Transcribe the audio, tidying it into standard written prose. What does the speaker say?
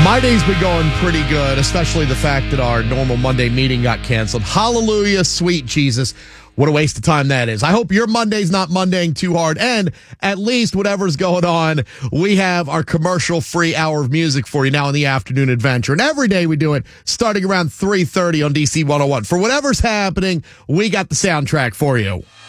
My day's been going pretty good, especially the fact that our normal Monday meeting got canceled. Hallelujah, sweet Jesus. What a waste of time that is. I hope your Monday's not Mondaying too hard. And at least whatever's going on, we have our commercial-free hour of music for you now in the afternoon adventure. And every day we do it starting around 3:30 on DC 101. For whatever's happening, we got the soundtrack for you.